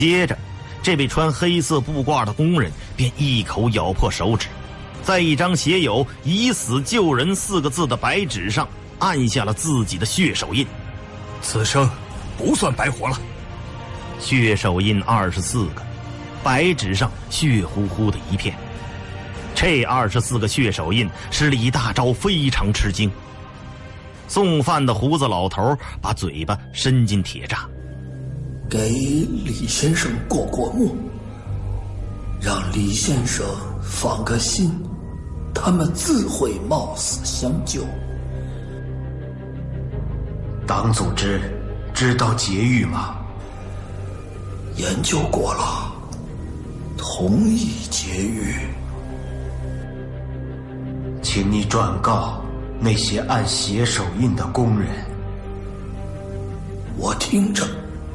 接着，这位穿黑色布褂的工人便一口咬破手指，在一张写有“以死救人”4个字的白纸上按下了自己的血手印。 此生不算白活了。 血手印24个，白纸上血乎乎的一片。这24个血手印使李大钊非常吃惊。送饭的胡子老头把嘴巴伸进铁栅， 给李先生过过目，让李先生放个心，他们自会冒死相救。 党组织知道劫狱吗？ 研究过了，同意劫狱。 请你转告那些按血手印的工人。 我听着。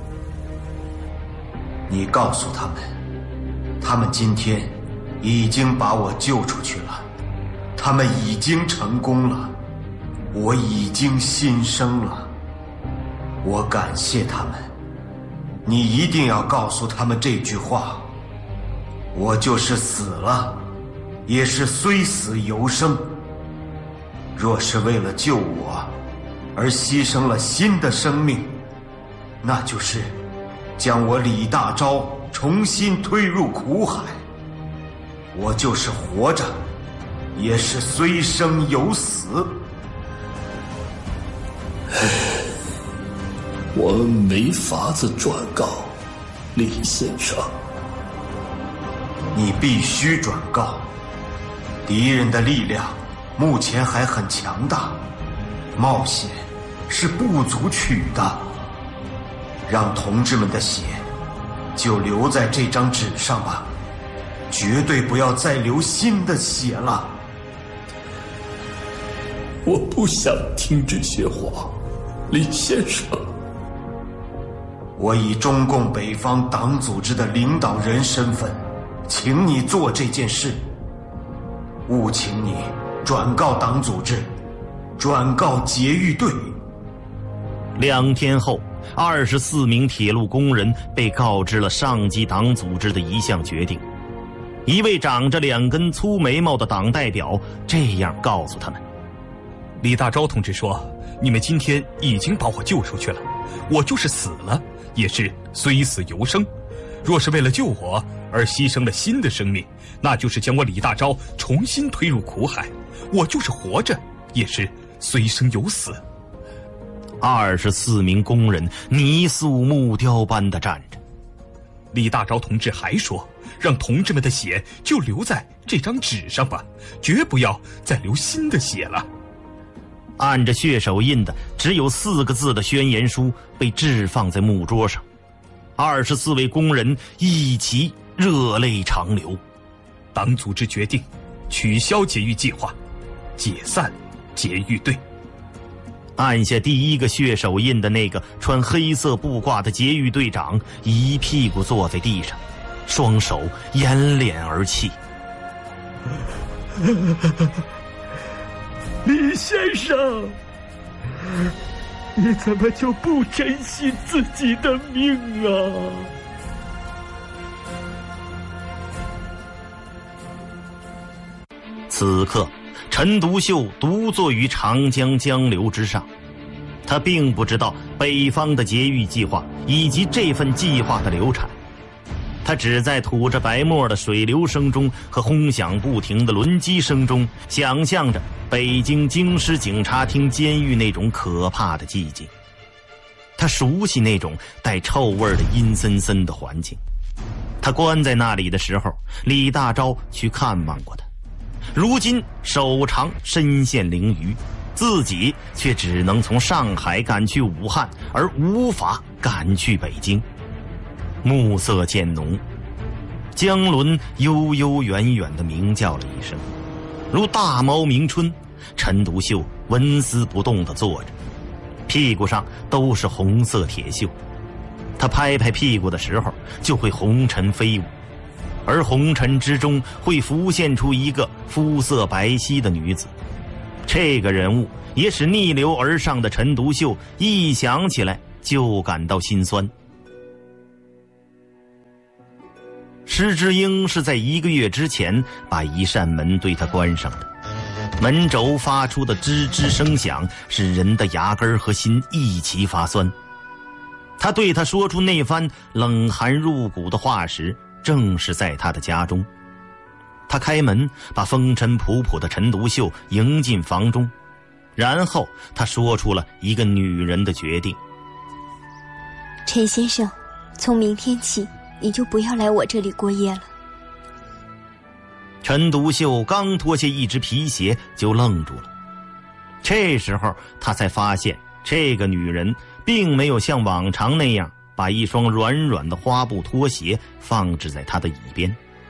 你告诉他们，他们今天已经把我救出去了，他们已经成功了，我已经新生了，我感谢他们。你一定要告诉他们这句话：我就是死了，也是虽死犹生。若是为了救我而牺牲了新的生命，那就是将我李大钊重新推入苦海。我就是活着，也是虽生犹死。 我没法子转告李先生。 你必须转告。敌人的力量目前还很强大，冒险是不足取的。让同志们的血就留在这张纸上吧，绝对不要再流新的血了。 我不想听这些话，李先生。 我以中共北方党组织的领导人身份，请你做这件事。务请你转告党组织，转告劫狱队。 2天后，24名铁路工人被告知了上级党组织的一项决定。一位长着2根粗眉毛的党代表这样告诉他们： 李大钊同志说，你们今天已经把我救出去了，我就是死了，也是虽死犹生。若是为了救我而牺牲了新的生命，那就是将我李大钊重新推入苦海。我就是活着，也是虽生犹死。 24名工人泥塑木雕般地站着。 李大钊同志还说，让同志们的血就留在这张纸上吧，绝不要再流新的血了。 按着血手印的只有4个字的宣言书被置放在木桌上，24位工人一齐热泪长流。 党组织决定取消劫狱计划，解散劫狱队。 按下第一个血手印的那个穿黑色布褂的劫狱队长一屁股坐在地上，双手掩脸而泣。 李先生，你怎么就不珍惜自己的命啊？ 此刻陈独秀独坐于长江江流之上，他并不知道北方的劫狱计划以及这份计划的流产，他只在吐着白沫的水流声中和轰响不停的轮机声中，想象着北京京师警察厅监狱那种可怕的寂静。他熟悉那种带臭味的阴森森的环境，他关在那里的时候，李大钊去看望过他。如今手长身陷囹圄，自己却只能从上海赶去武汉，而无法赶去北京。暮色渐浓，江轮悠悠远远地鸣叫了一声，如大猫鸣春。陈独秀纹丝不动地坐着，屁股上都是红色铁锈，他拍拍屁股的时候就会红尘飞舞，而红尘之中会浮现出一个肤色白皙的女子。这个人物也使逆流而上的陈独秀一想起来就感到心酸。 施之英是在1个月之前把一扇门对他关上的，门轴发出的吱吱声响使人的牙根和心一起发酸。他对他说出那番冷寒入骨的话时，正是在他的家中。他开门，把风尘仆仆的陈独秀迎进房中，然后他说出了一个女人的决定： 陈先生，从明天起你就不要来我这里过夜了。 陈独秀刚脱下一只皮鞋就愣住了，这时候他才发现这个女人并没有像往常那样把一双软软的花布拖鞋放置在他的椅边。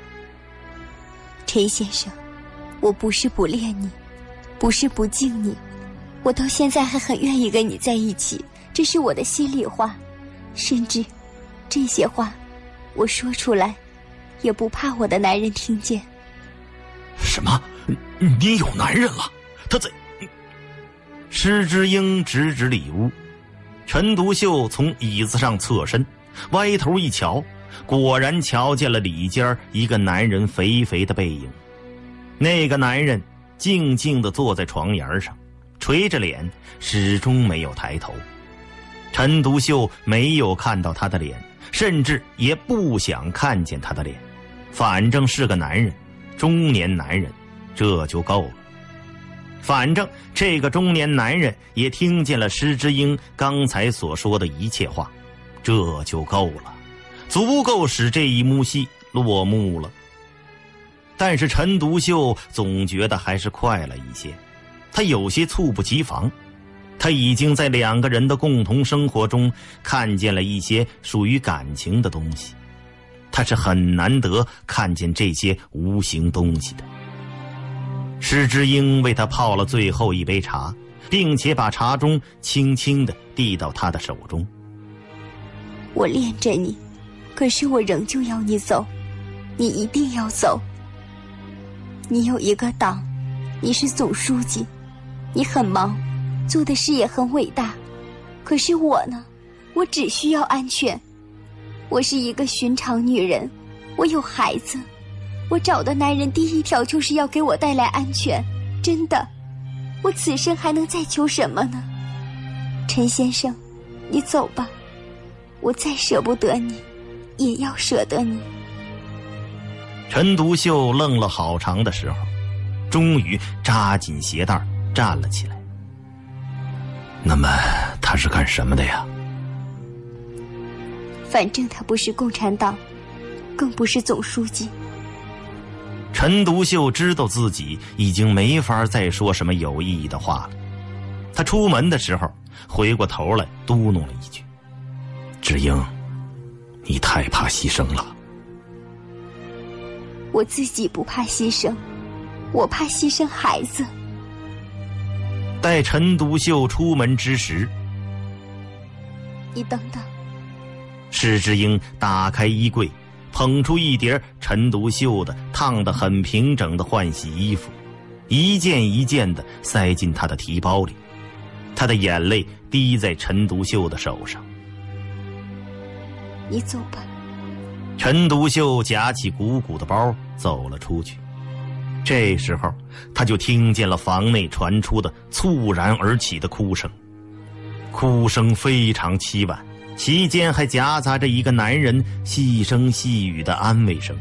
陈先生，我不是不恋你，不是不敬你，我到现在还很愿意跟你在一起，这是我的心里话，甚至这些话我说出来也不怕我的男人听见。 什么？你有男人了？他在……施之英指指里屋，陈独秀从椅子上侧身，歪头一瞧，果然瞧见了里间一个男人肥肥的背影。那个男人静静地坐在床沿上，垂着脸，始终没有抬头。陈独秀没有看到他的脸，甚至也不想看见他的脸，反正是个男人，中年男人，这就够了。反正这个中年男人也听见了施之英刚才所说的一切话，这就够了，足够使这一幕戏落幕了。但是陈独秀总觉得还是快了一些，他有些猝不及防。他已经在2个人的共同生活中看见了一些属于感情的东西，他是很难得看见这些无形东西的。施之英为他泡了最后一杯茶，并且把茶盅轻轻地递到他的手中。 我恋着你，可是我仍旧要你走，你一定要走。你有一个党，你是总书记，你很忙，做的事也很伟大，可是我呢，我只需要安全。我是一个寻常女人，我有孩子，我找的男人第一条就是要给我带来安全，真的，我此生还能再求什么呢？陈先生，你走吧，我再舍不得你，也要舍得你。 陈独秀愣了好长的时候，终于扎紧鞋带站了起来。那么他是干什么的呀？ 反正他不是共产党，更不是总书记。 陈独秀知道自己已经没法再说什么有意义的话了。他出门的时候回过头来嘟哝了一句：之英，你太怕牺牲了。 我自己不怕牺牲，我怕牺牲孩子。 待陈独秀出门之时， 你等等。 施之英打开衣柜，捧出一叠陈独秀的烫得很平整的换洗衣服，一件一件地塞进他的提包里。他的眼泪滴在陈独秀的手上。 你走吧。 陈独秀夹起鼓鼓的包走了出去。这时候他就听见了房内传出的猝然而起的哭声，哭声非常凄婉，其间还夹杂着一个男人细声细语的安慰声。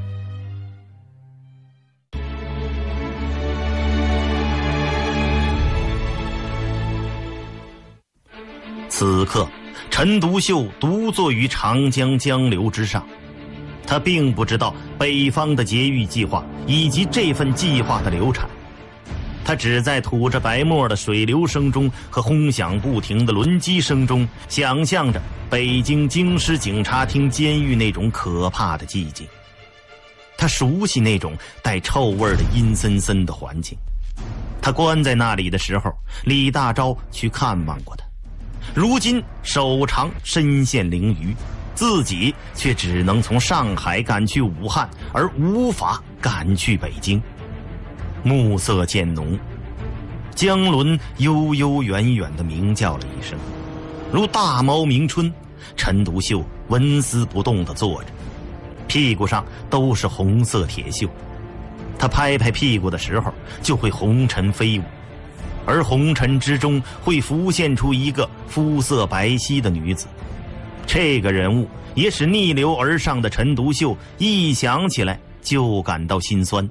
此刻陈独秀独坐于长江江流之上，他并不知道北方的劫狱计划以及这份计划的流产，他只在吐着白沫的水流声中和轰响不停的轮机声中，想象着北京京师警察厅监狱那种可怕的寂静。他熟悉那种带臭味的阴森森的环境，他关在那里的时候，李大钊去看望过他，如今手长身陷囹圄，自己却只能从上海赶去武汉，而无法赶去北京。暮色渐浓，江轮悠悠远远地鸣叫了一声，如大猫鸣春。陈独秀纹丝不动地坐着， 屁股上都是红色铁锈。他拍拍屁股的时候，就会红尘飞舞，而红尘之中会浮现出一个肤色白皙的女子。这个人物也使逆流而上的陈独秀一想起来就感到心酸。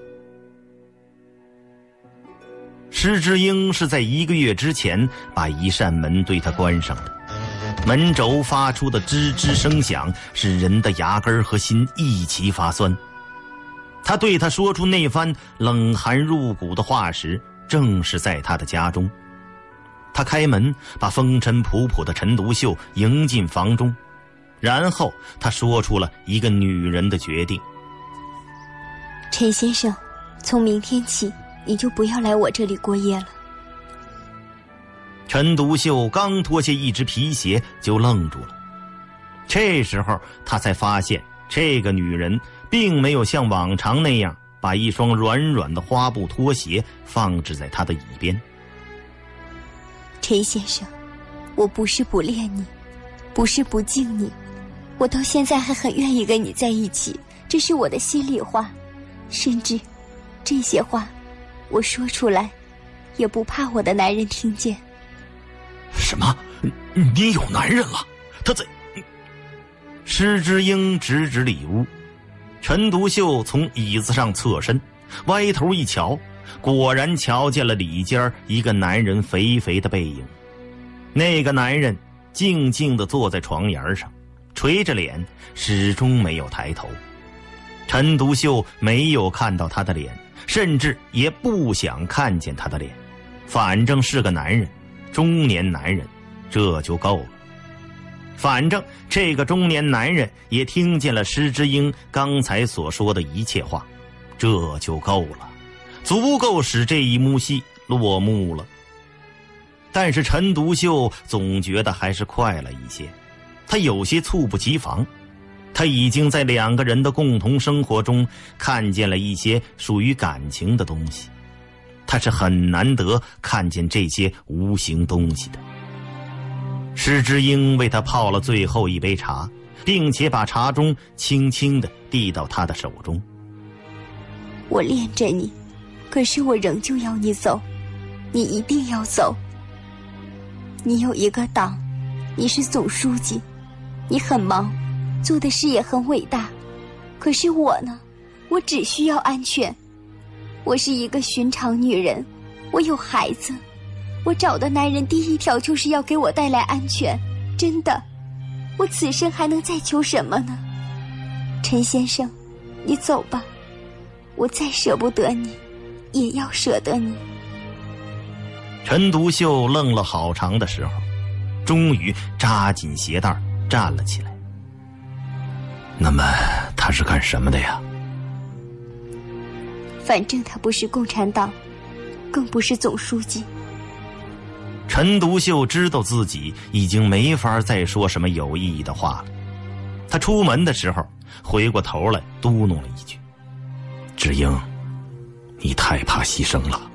施之英是在1个月之前把一扇门对他关上的，门轴发出的吱吱声响使人的牙根和心一起发酸。他对他说出那番冷寒入骨的话时，正是在他的家中。他开门把风尘仆仆的陈独秀迎进房中，然后他说出了一个女人的决定。 陈先生，从明天起你就不要来我这里过夜了。 陈独秀刚脱下一只皮鞋就愣住了，这时候他才发现这个女人并没有像往常那样把一双软软的花布拖鞋放置在他的椅边。 陈先生，我不是不恋你，不是不敬你，我到现在还很愿意跟你在一起，这是我的心里话，甚至这些话我说出来也不怕我的男人听见。 什么？你有男人了？他在……施之英指指里屋，陈独秀从椅子上侧身，歪头一瞧，果然瞧见了里间一个男人肥肥的背影。那个男人静静地坐在床沿上，垂着脸，始终没有抬头。陈独秀没有看到他的脸，甚至也不想看见他的脸，反正是个男人，中年男人，这就够了。反正这个中年男人也听见了施之英刚才所说的一切话，这就够了，足够使这一幕戏落幕了。但是陈独秀总觉得还是快了一些，他有些猝不及防。他已经在2个人的共同生活中看见了一些属于感情的东西，他是很难得看见这些无形东西的。施之英为他泡了最后一杯茶，并且把茶盅轻轻地递到他的手中。 我恋着你，可是我仍旧要你走，你一定要走。你有一个党，你是总书记，你很忙，做的事也很伟大，可是我呢，我只需要安全。我是一个寻常女人，我有孩子，我找的男人第一条就是要给我带来安全，真的，我此生还能再求什么呢？陈先生，你走吧，我再舍不得你，也要舍得你。 陈独秀愣了好长的时候，终于扎紧鞋带站了起来。那么他是干什么的呀？ 反正他不是共产党，更不是总书记。 陈独秀知道自己已经没法再说什么有意义的话了。他出门的时候回过头来嘟哝了一句：志英，你太怕牺牲了。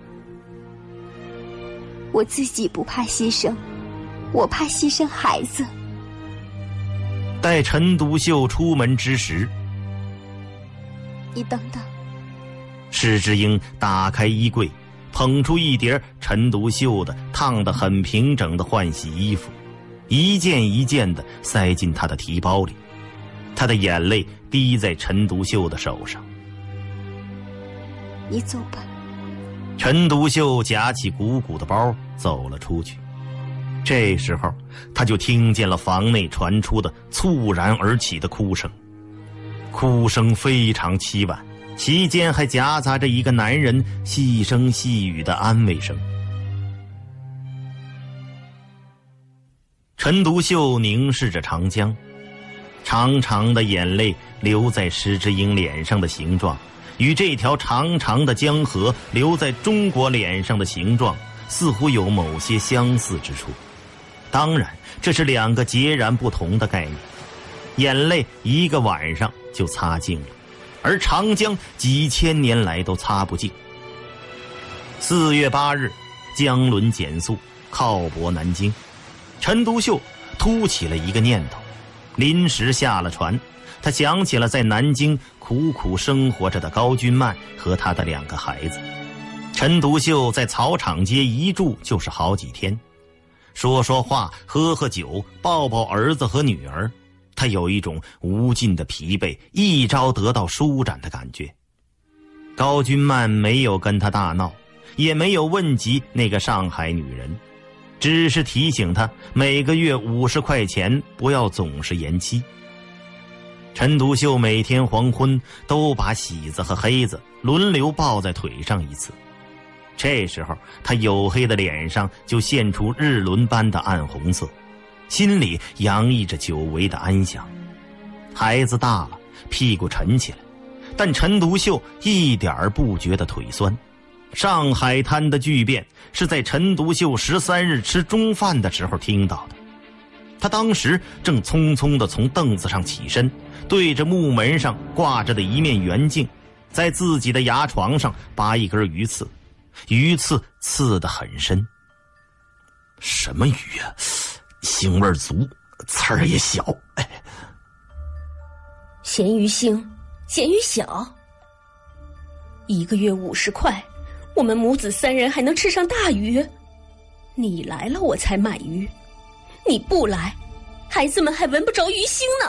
我自己不怕牺牲，我怕牺牲孩子。 待陈独秀出门之时， 你等等。 施之英打开衣柜，捧出一叠陈独秀的烫得很平整的换洗衣服，一件一件地塞进他的提包里。他的眼泪滴在陈独秀的手上。 你走吧。 陈独秀夹起鼓鼓的包走了出去。这时候他就听见了房内传出的猝然而起的哭声，哭声非常凄婉，其间还夹杂着一个男人细声细语的安慰声。陈独秀凝视着长江，长长的眼泪流在施之英脸上的形状，与这条长长的江河流在中国脸上的形状似乎有某些相似之处。当然，这是2个截然不同的概念。眼泪1个晚上就擦净了，而长江几千年来都擦不净。4月8日，江轮减速，靠泊南京。陈独秀突起了一个念头，临时下了船， 他想起了在南京苦苦生活着的高君曼和他的2个孩子。陈独秀在草场街一住就是好几天，说说话，喝喝酒，抱抱儿子和女儿，他有一种无尽的疲惫一朝得到舒展的感觉。高君曼没有跟他大闹，也没有问及那个上海女人，只是提醒他每个月50块钱不要总是延期。陈独秀每天黄昏都把喜子和黑子轮流抱在腿上一次，这时候他黝黑的脸上就现出日轮般的暗红色，心里洋溢着久违的安详。孩子大了，屁股沉起来，但陈独秀一点儿不觉得腿酸。上海滩的巨变是在陈独秀13日吃中饭的时候听到的。他当时正匆匆地从凳子上起身，对着木门上挂着的一面圆镜，在自己的牙床上拔一根鱼刺，鱼刺刺得很深。什么鱼啊？腥味足，刺儿也小。 咸鱼腥，咸鱼小。1个月50块，我们母子3人还能吃上大鱼。你来了我才买鱼，你不来，孩子们还闻不着鱼腥呢。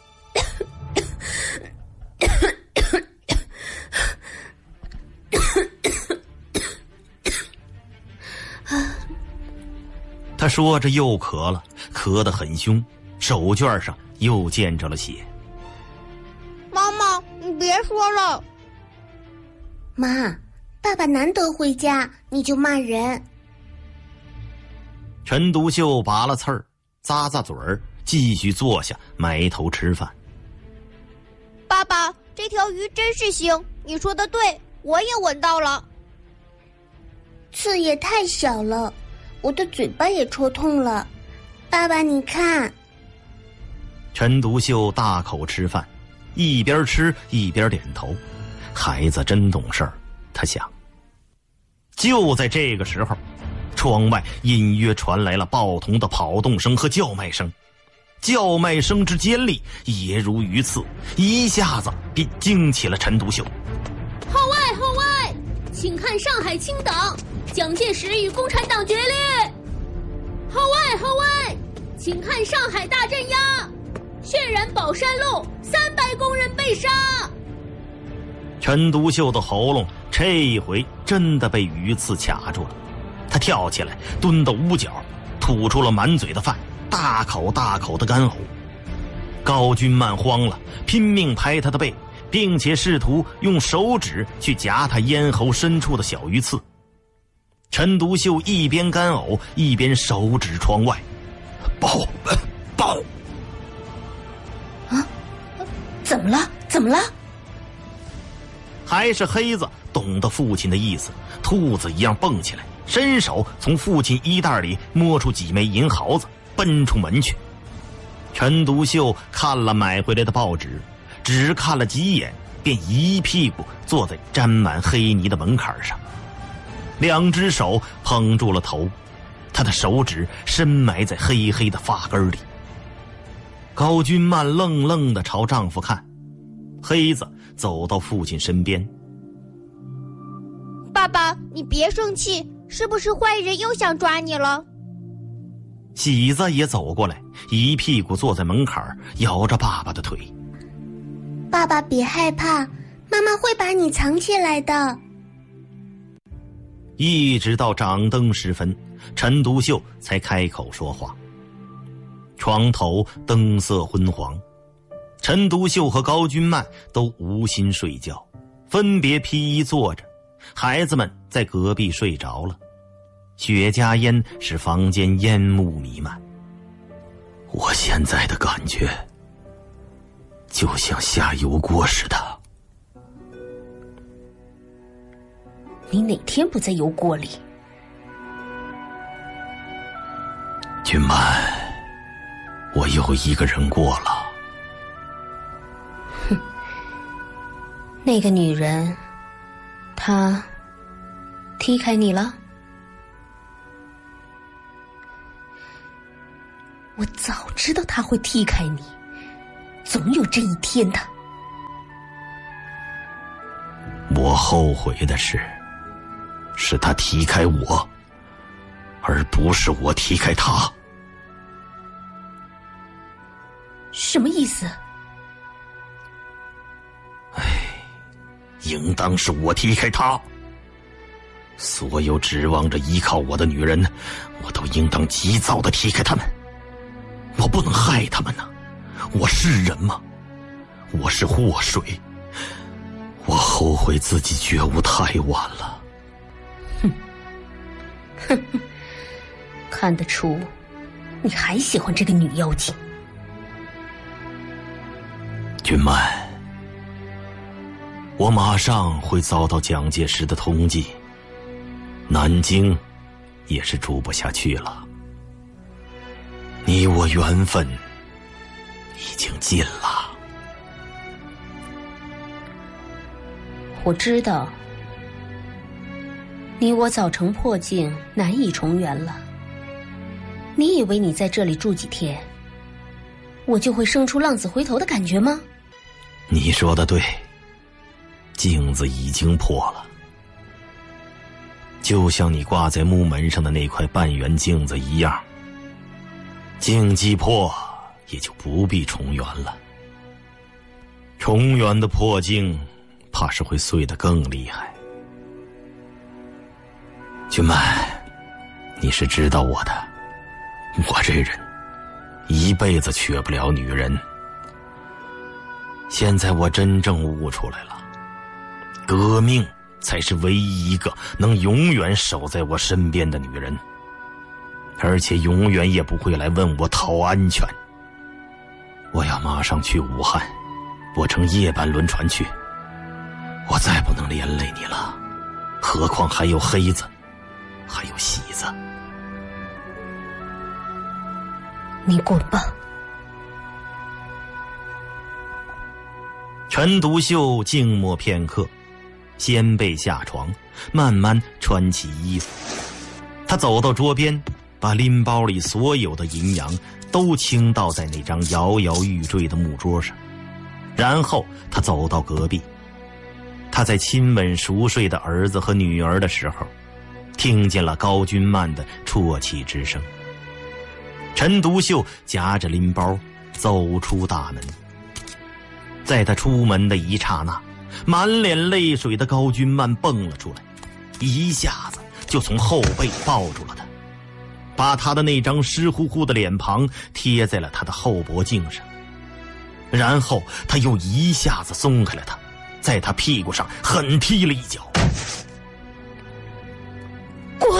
他说着又咳了，咳得很凶，手绢上又见着了血。 妈妈，你别说了。 妈，爸爸难得回家，你就骂人。 陈独秀拔了刺儿，咂咂嘴儿，继续坐下埋头吃饭。 爸爸，这条鱼真是腥，你说的对，我也闻到了。 刺也太小了，我的嘴巴也戳痛了。爸爸你看。 陈独秀大口吃饭，一边吃一边点头。孩子真懂事儿，他想。就在这个时候，窗外隐约传来了报童的跑动声和叫卖声，叫卖声之尖利，也如鱼刺，一下子便惊起了陈独秀。 号外号外，请看上海清党，蒋介石与共产党决裂。号外号外，请看上海大镇压，渲染宝山路300工人被杀。 陈独秀的喉咙这一回真的被鱼刺卡住了，他跳起来，蹲到屋角，吐出了满嘴的饭，大口大口的干呕。高君曼慌了，拼命拍他的背，并且试图用手指去夹他咽喉深处的小鱼刺。陈独秀一边干呕一边手指窗外，爆！ 啊，怎么了？怎么了？ 还是黑子懂得父亲的意思，兔子一样蹦起来，伸手从父亲衣袋里摸出几枚银毫子，奔出门去。陈独秀看了买回来的报纸，只看了几眼，便一屁股坐在沾满黑泥的门槛上，2只手捧住了头，他的手指深埋在黑黑的发根里。高君曼愣愣地朝丈夫看，黑子走到父亲身边。 爸爸，你别生气，是不是坏人又想抓你了？ 喜子也走过来，一屁股坐在门槛，摇着爸爸的腿。 爸爸别害怕，妈妈会把你藏起来的。 一直到掌灯时分，陈独秀才开口说话。床头灯色昏黄，陈独秀和高君曼都无心睡觉，分别披衣坐着。孩子们在隔壁睡着了，雪茄烟使房间烟雾弥漫。我现在的感觉就像下油锅似的。 你哪天不在油锅里？ 君曼，我又一个人过了。 哼，那个女人，她踢开你了？我早知道她会踢开你， 总有这一天的。 我后悔的是他踢开我，而不是我踢开他。 什么意思？ 应当是我踢开他。所有指望着依靠我的女人，我都应当及早的踢开他们。我不能害他们呢，我是人吗？我是祸水。我后悔自己觉悟太晚了。 哼，看得出你还喜欢这个女妖精。 君曼，我马上会遭到蒋介石的通缉，南京也是住不下去了。你我缘分已经尽了。 我知道，你我早成破镜，难以重圆了。你以为你在这里住几天，我就会生出浪子回头的感觉吗？ 你说的对，镜子已经破了，就像你挂在木门上的那块半圆镜子一样。镜既破，也就不必重圆了。重圆的破镜，怕是会碎得更厉害。君曼，你是知道我的，我这人一辈子缺不了女人。现在我真正悟出来了，革命才是唯一一个能永远守在我身边的女人，而且永远也不会来问我讨安全。我要马上去武汉，我乘夜班轮船去。我再不能连累你了，何况还有黑子，还有喜子。 你滚吧。 陈独秀静默片刻，先背下床，慢慢穿起衣服。他走到桌边，把拎包里所有的银洋都倾倒在那张摇摇欲坠的木桌上，然后他走到隔壁。他在亲吻熟睡的儿子和女儿的时候，听见了高君曼的啜泣之声。陈独秀夹着拎包走出大门，在他出门的一刹那，满脸泪水的高君曼蹦了出来，一下子就从后背抱住了他，把他的那张湿乎乎的脸庞贴在了他的后脖颈上，然后他又一下子松开了他，在他屁股上狠踢了一脚。 滚！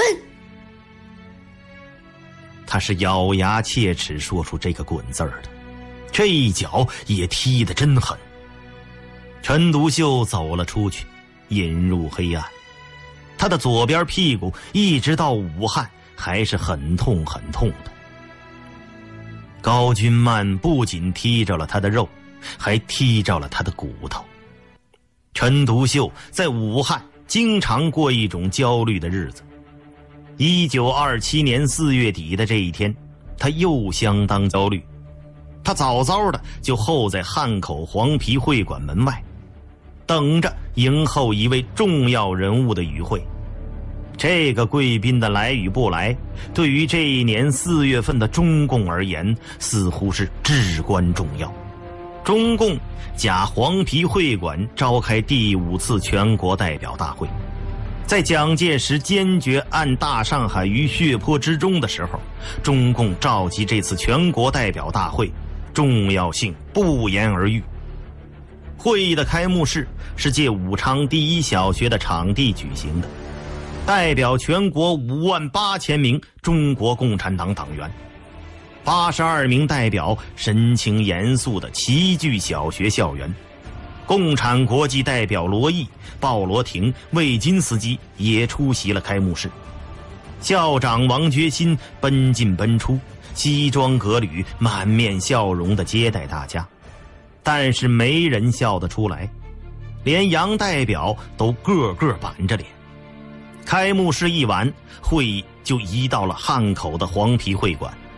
他是咬牙切齿说出这个滚字儿的，这一脚也踢得真狠。陈独秀走了出去，引入黑暗。他的左边屁股一直到武汉还是很痛很痛的。高君曼不仅踢着了他的肉，还踢着了他的骨头。陈独秀在武汉经常过一种焦虑的日子。1927年4月底的这一天，他又相当焦虑。他早早的就候在汉口黄皮会馆门外，等着迎候一位重要人物的与会。这个贵宾的来与不来，对于这一年4月份的中共而言，似乎是至关重要。中共假黄皮会馆召开第5次全国代表大会。在蒋介石坚决按大上海于血泊之中的时候，中共召集这次全国代表大会，重要性不言而喻。会议的开幕式是借武昌第一小学的场地举行的，代表全国58000名中国共产党党员。82名代表神情严肃地齐聚小学校园。共产国际代表罗毅、鲍罗廷、魏金斯基也出席了开幕式。校长王觉新奔进奔出，西装革履，满面笑容地接待大家，但是没人笑得出来，连杨代表都个个板着脸。开幕式一完，会议就移到了汉口的黄皮会馆。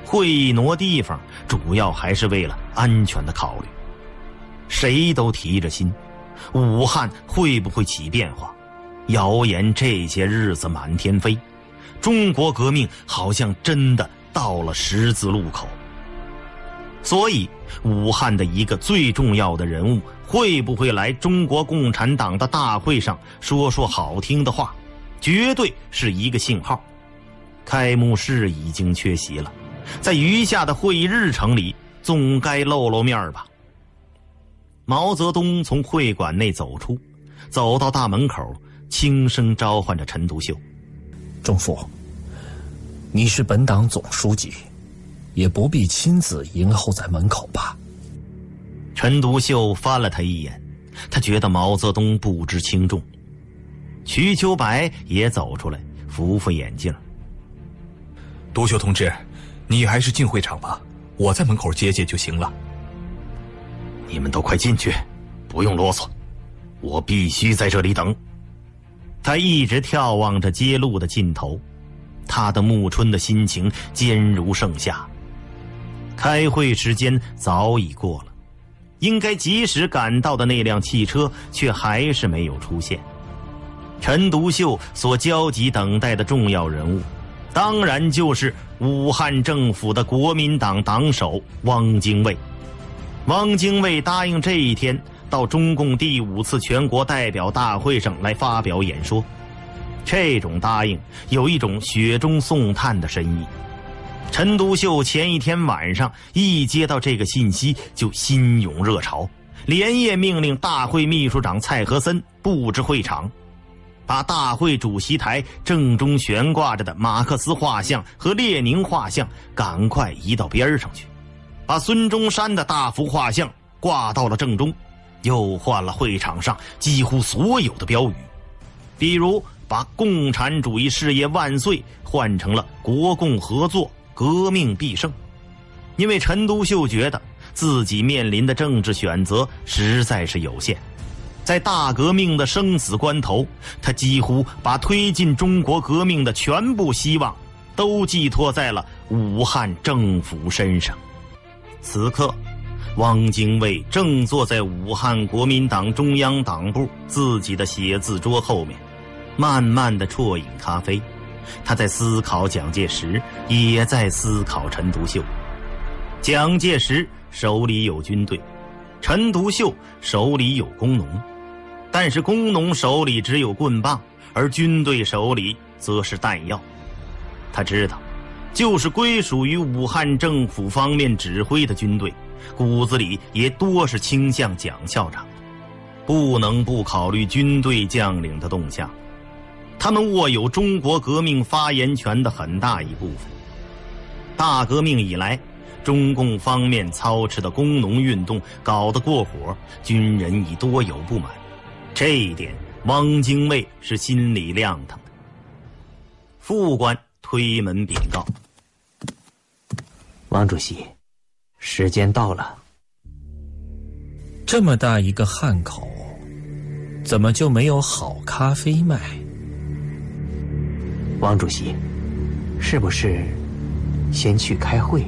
会议挪地方，主要还是为了安全的考虑。谁都提着心，武汉会不会起变化？谣言这些日子满天飞，中国革命好像真的到了十字路口。所以，武汉的一个最重要的人物会不会来中国共产党的大会上说说好听的话，绝对是一个信号。开幕式已经缺席了，在余下的会议日程里，总该露露面吧。毛泽东从会馆内走出，走到大门口，轻声召唤着陈独秀：“ 仲父，你是本党总书记，也不必亲自迎候在门口吧？” 陈独秀翻了他一眼，他觉得毛泽东不知轻重。瞿秋白也走出来，扶扶眼镜：“ 独秀同志，你还是进会场吧，我在门口接接就行了。”“ 你们都快进去，不用啰嗦，我必须在这里等。”他一直眺望着街路的尽头，他的暮春的心情坚如盛夏。开会时间早已过了，应该及时赶到的那辆汽车却还是没有出现。陈独秀所焦急等待的重要人物，当然就是武汉政府的国民党党首汪精卫。汪精卫答应这一天到中共第5次全国代表大会上来发表演说，这种答应有一种雪中送炭的深意。陈独秀前一天晚上一接到这个信息就心涌热潮，连夜命令大会秘书长蔡和森布置会场，把大会主席台正中悬挂着的马克思画像和列宁画像赶快移到边上去，把孙中山的大幅画像挂到了正中，又换了会场上几乎所有的标语，比如把共产主义事业万岁换成了国共合作革命必胜。因为陈独秀觉得自己面临的政治选择实在是有限，在大革命的生死关头，他几乎把推进中国革命的全部希望都寄托在了武汉政府身上。此刻，汪精卫正坐在武汉国民党中央党部自己的写字桌后面，慢慢地啜饮咖啡。他在思考蒋介石，也在思考陈独秀。蒋介石手里有军队，陈独秀手里有工农，但是工农手里只有棍棒，而军队手里则是弹药。他知道，就是归属于武汉政府方面指挥的军队，骨子里也多是倾向蒋校长，不能不考虑军队将领的动向。他们握有中国革命发言权的很大一部分。大革命以来，中共方面操持的工农运动搞得过火，军人已多有不满，这一点汪精卫是心里亮堂的。副官推门禀告：“ 汪主席，时间到了。” 这么大一个汉口，怎么就没有好咖啡卖？ 汪主席，是不是先去开会？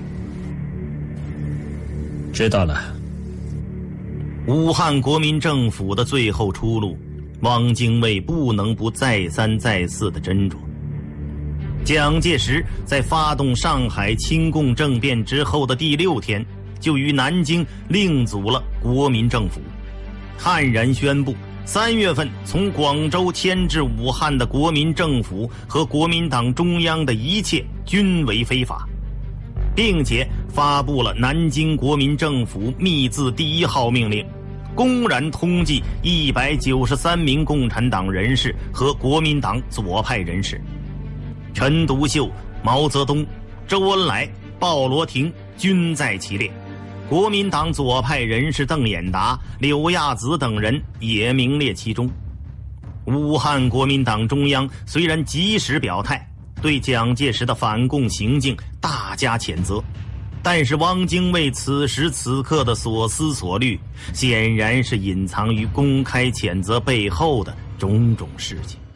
知道了。 武汉国民政府的最后出路，汪精卫不能不再三再四地斟酌。蒋介石在发动上海亲共政变之后的第6天，就于南京另组了国民政府，悍然宣布3月份从广州迁至武汉的国民政府和国民党中央的一切均为非法，并且发布了南京国民政府密字第1号命令，公然通缉193名共产党人士和国民党左派人士。陈独秀、毛泽东、周恩来、鲍罗廷均在其列，国民党左派人士邓演达、柳亚子等人也名列其中。武汉国民党中央虽然及时表态，对蒋介石的反共行径大加谴责，但是汪精卫此时此刻的所思所虑，显然是隐藏于公开谴责背后的种种事情。